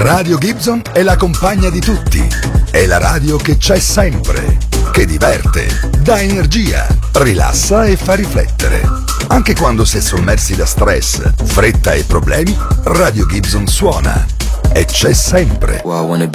Radio Gibson è la compagna di tutti. È la radio che c'è sempre, che diverte, dà energia, rilassa e fa riflettere. Anche quando si è sommersi da stress, fretta e problemi, Radio Gibson suona. E c'è sempre.